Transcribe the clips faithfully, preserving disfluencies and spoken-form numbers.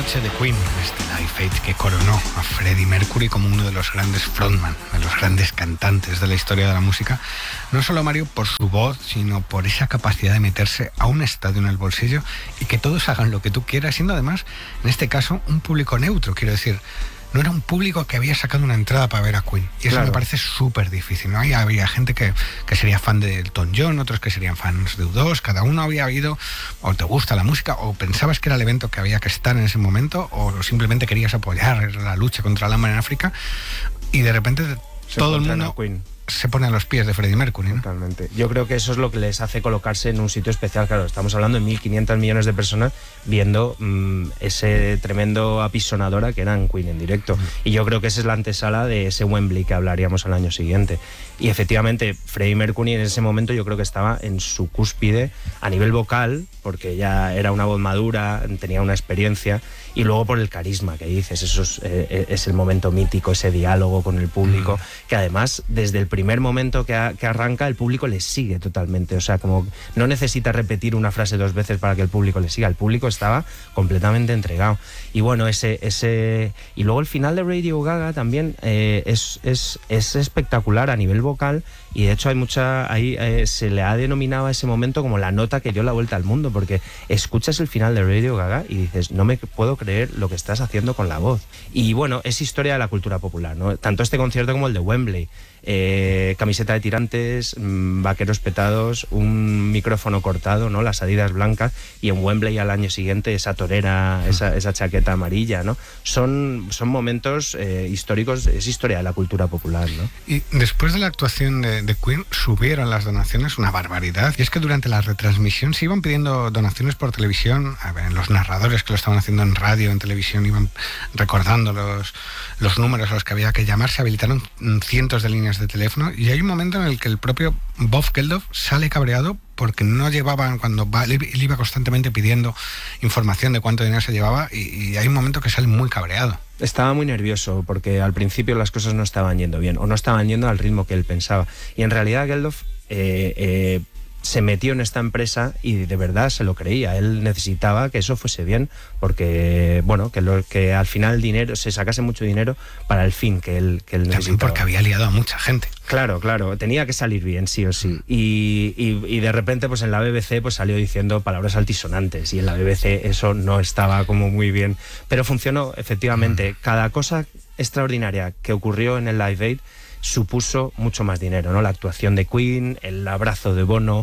noche de Queen, este Live Aid que coronó a Freddie Mercury como uno de los grandes frontman, de los grandes cantantes de la historia de la música, no solo, Mario, por su voz, sino por esa capacidad de meterse a un estadio en el bolsillo y que todos hagan lo que tú quieras, siendo además, en este caso, un público neutro, quiero decir. No era un público que había sacado una entrada para ver a Queen. Y eso claro. me parece súper difícil, ¿no? Y había gente que, que sería fan de Elton John, otros que serían fans de U dos. Cada uno había ido, o te gusta la música, o pensabas que era el evento que había que estar en ese momento, o simplemente querías apoyar la lucha contra el hambre en África. Y de repente Se todo el mundo se pone a los pies de Freddie Mercury, ¿no? Totalmente. Yo creo que eso es lo que les hace colocarse en un sitio especial. Claro, estamos hablando de mil quinientos millones de personas viendo mmm, ese tremendo apisonadora que eran Queen en directo. Mm. Y yo creo que esa es la antesala de ese Wembley que hablaríamos al año siguiente. Y efectivamente, Freddie Mercury en ese momento yo creo que estaba en su cúspide a nivel vocal, porque ya era una voz madura, tenía una experiencia, y luego por el carisma que dices, eso es, eh, es el momento mítico, ese diálogo con el público, mm. que además desde el primer momento que, a, que arranca el público le sigue totalmente, o sea, como no necesita repetir una frase dos veces para que el público le siga, el público estaba completamente entregado. Y bueno, ese, ese y luego el final de Radio Gaga también eh, es, es, es espectacular a nivel vocal, y de hecho hay mucha ahí eh, se le ha denominado a ese momento como la nota que dio la vuelta al mundo, porque escuchas el final de Radio Gaga y dices, no me puedo creer lo que estás haciendo con la voz. Y bueno, es historia de la cultura popular, ¿no? Tanto este concierto como el de Wembley. Eh, camiseta de tirantes, mmm, vaqueros petados, un micrófono cortado, ¿no? Las Adidas blancas, y en Wembley al año siguiente esa torera, esa, esa chaqueta amarilla, ¿no? Son, son momentos eh, históricos, es historia de la cultura popular, ¿no? Y después de la actuación de, de Queen subieron las donaciones una barbaridad, y es que durante la retransmisión se iban pidiendo donaciones por televisión. A ver, los narradores que lo estaban haciendo en radio, en televisión, iban recordando los, los números a los que había que llamar. Se habilitaron cientos de líneas de teléfono, y hay un momento en el que el propio Bob Geldof sale cabreado porque no llevaban, cuando va, él iba constantemente pidiendo información de cuánto dinero se llevaba, y, y hay un momento que sale muy cabreado. Estaba muy nervioso porque al principio las cosas no estaban yendo bien, o no estaban yendo al ritmo que él pensaba, y en realidad Geldof eh, eh, se metió en esta empresa y de verdad se lo creía. Él necesitaba que eso fuese bien, porque bueno, que, lo, que al final el dinero, se sacase mucho dinero para el fin que él, que él necesitaba. También porque había liado a mucha gente. Claro, claro, tenía que salir bien, sí o sí. Y, y, y de repente, pues en la B B C pues salió diciendo palabras altisonantes, y en la B B C eso no estaba como muy bien. Pero funcionó, efectivamente. Mm. Cada cosa extraordinaria que ocurrió en el Live Aid supuso mucho más dinero, ¿no? La actuación de Queen, el abrazo de Bono,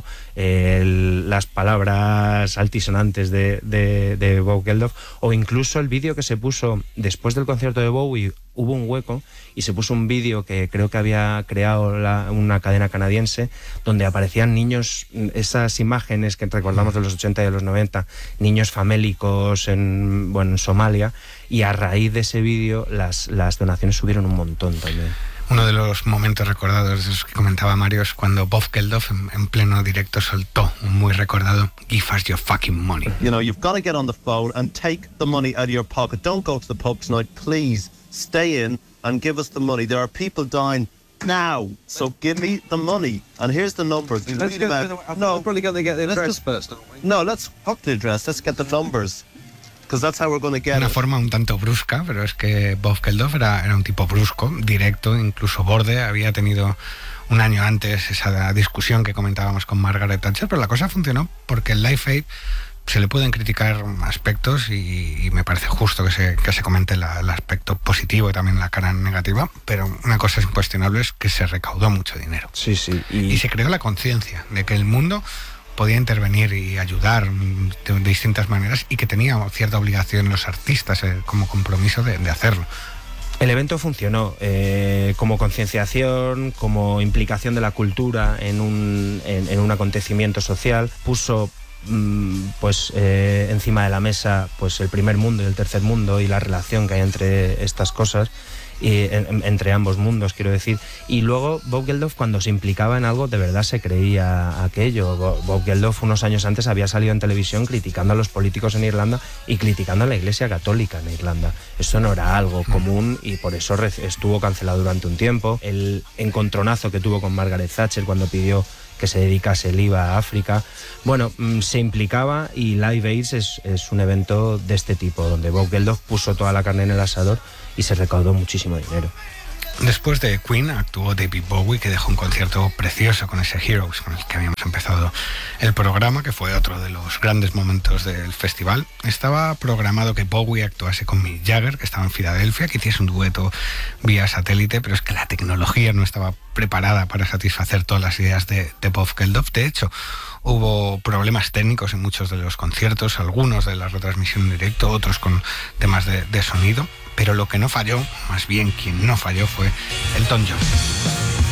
el, las palabras altisonantes de, de, de Bob Geldof, o incluso el vídeo que se puso después del concierto de Bowie. Hubo un hueco y se puso un vídeo que creo que había creado la, una cadena canadiense, donde aparecían niños, esas imágenes que recordamos de los ochenta y de los noventa, niños famélicos en, bueno, en Somalia, y a raíz de ese vídeo las, las donaciones subieron un montón también. Uno de los momentos recordados, esos que comentaba Mario, es cuando Bob Geldof en, en pleno directo soltó un muy recordado "Give us your fucking money". You know, you've got to get on the phone and take the money out of your pocket. Don't go to the pub tonight, please. Stay in and give us the money. There are people dying now, so give me the money. And here's the numbers. Let's get, about, no, we're probably going to get the address first, don't we? No, let's fuck the address. Let's get the numbers. Because that's how we're going to get Una it. forma un tanto brusca, pero es que Bob Geldof era, era un tipo brusco, directo, incluso borde. Había tenido un año antes esa discusión que comentábamos con Margaret Thatcher, pero la cosa funcionó porque el Live Aid se le pueden criticar aspectos, y, y me parece justo que se, que se comente la, el aspecto positivo y también la cara negativa, pero una cosa es incuestionable, es que se recaudó mucho dinero. Sí, sí. Y, y se creó la conciencia de que el mundo podía intervenir y ayudar de, de distintas maneras, y que tenía cierta obligación los artistas eh, como compromiso de, de hacerlo. El evento funcionó eh, como concienciación, como implicación de la cultura en un, en, en un acontecimiento social. Puso mm, pues eh, encima de la mesa pues el primer mundo y el tercer mundo, y la relación que hay entre estas cosas, y en, entre ambos mundos, quiero decir. Y luego Bob Geldof, cuando se implicaba en algo, de verdad se creía aquello. Bob Geldof unos años antes había salido en televisión criticando a los políticos en Irlanda y criticando a la Iglesia Católica en Irlanda. Eso no era algo común, y por eso estuvo cancelado durante un tiempo. El encontronazo que tuvo con Margaret Thatcher cuando pidió que se dedicase el I V A a África. Bueno, mmm, se implicaba, y Live Aid es, es un evento de este tipo, donde Bob Geldof puso toda la carne en el asador y se recaudó muchísimo dinero. Después de Queen actuó David Bowie, que dejó un concierto precioso con ese Heroes con el que habíamos empezado el programa, que fue otro de los grandes momentos del festival. Estaba programado que Bowie actuase con Mick Jagger, que estaba en Filadelfia, que hiciese un dueto vía satélite, pero es que la tecnología no estaba preparada para satisfacer todas las ideas de, de Bob Geldof. De hecho, hubo problemas técnicos en muchos de los conciertos, algunos de la retransmisión en directo, otros con temas de, de sonido. Pero lo que no falló, más bien quien no falló, fue Elton John.